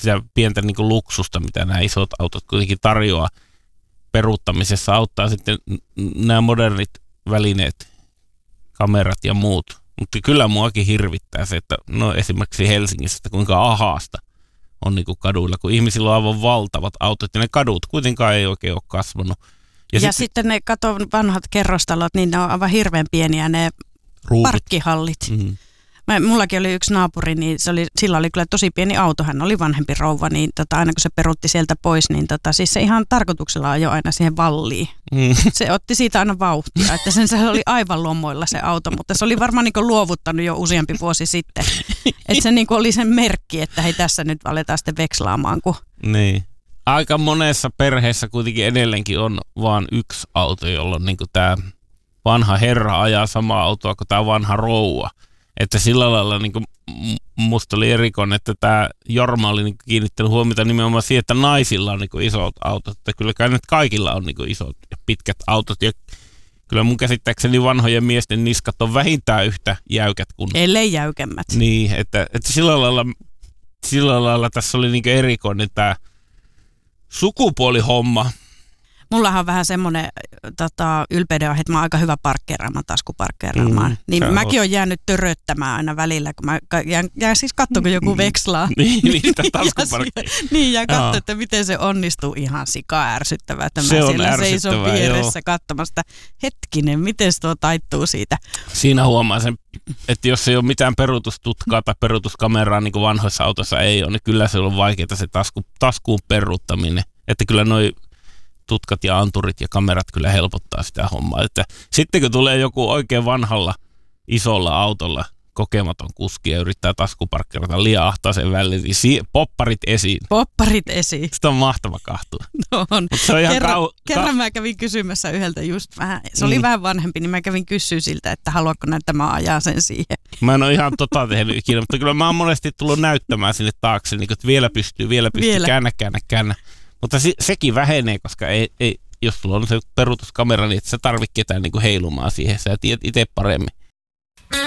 sitä pientä niin kuin luksusta, mitä nämä isot autot kuitenkin tarjoaa peruuttamisessa, auttaa sitten nämä modernit välineet, kamerat ja muut. Mutta kyllä muakin hirvittää se, että no esimerkiksi Helsingissä, että kuinka ahaasta on niin kuin kaduilla, kun ihmisillä on aivan valtavat autot ja ne kadut kuitenkaan ei oikein ole kasvanut. Ja sitten ne vanhat kerrostalot, niin ne on aivan hirveän pieniä ne ruuvit. Parkkihallit. Mm-hmm. Mullakin oli yksi naapuri, niin sillä oli kyllä tosi pieni auto, hän oli vanhempi rouva, niin aina kun se peruutti sieltä pois, niin siis se ihan tarkoituksella ajoi aina siihen valliin. Se otti siitä aina vauhtia, että se oli aivan lomoilla se auto, mutta se oli varmaan niin kuin luovuttanut jo useampi vuosi sitten. Että se niin kuin oli sen merkki, että hei tässä nyt aletaan sitten vekslaamaan. Niin. Aika monessa perheessä kuitenkin edelleenkin on vaan yksi auto, jolloin niin kuin tämä vanha herra ajaa samaa autoa kuin tämä vanha rouva. Että sillä lailla niin kuin musta oli erikoinen, että tämä Jorma oli niin kiinnittänyt huomiota nimenomaan siihen, että naisilla on niin kuin isot autot. Että kyllä kai nyt kaikilla on niin kuin isot ja pitkät autot. Ja kyllä mun käsittääkseni vanhojen miesten niskat on vähintään yhtä jäykät kuin... Ellei jäykemmät. Niin, että sillä lailla tässä oli niin kuin erikoinen tämä sukupuolihomma. Mullahan on vähän semmoinen ylpeyden aihe, että mä oon aika hyvä parkkeeraamaan, taskuparkkeeraamaan. Niin mäkin olen jäänyt töröttämään aina välillä, kun mä jään siis katsomaan, kun joku vekslaa. Niistä taskuparkkeeraamaan. Niin, ja katsoa, että miten se onnistuu. Ihan sikaa ärsyttävää, että mä siellä seison vieressä katsomassa. Hetkinen, miten se tuo taittuu siitä? Siinä huomaa sen, että jos ei ole mitään peruutustutkaa tai peruutuskameraa, niin kuin vanhoissa autossa ei ole, niin kyllä se on vaikeaa se taskuun peruuttaminen. Että kyllä noi tutkat ja anturit ja kamerat kyllä helpottaa sitä hommaa. Että sitten kun tulee joku oikein vanhalla isolla autolla kokematon kuski ja yrittää taskuparkkeerata liian ahtaaseen väliin, niin popparit esiin. Popparit esiin. Sitä on mahtava kahtua. No on. Se on ihan kerran mä kävin kysymässä yhdeltä just vähän, se oli vähän vanhempi, niin mä kävin kysyä siltä, että haluatko näyttää, mä ajaa sen siihen. Mä en ole ihan tehnyt ikinä, mutta kyllä mä oon monesti tullut näyttämään sinne taakse, niin että vielä pystyy, käännä. Mutta sekin vähenee, koska ei, jos sulla on se peruutuskamera, niin et sä tarvitse ketään niin kuin heilumaan siihen. Sä tiedät itse paremmin.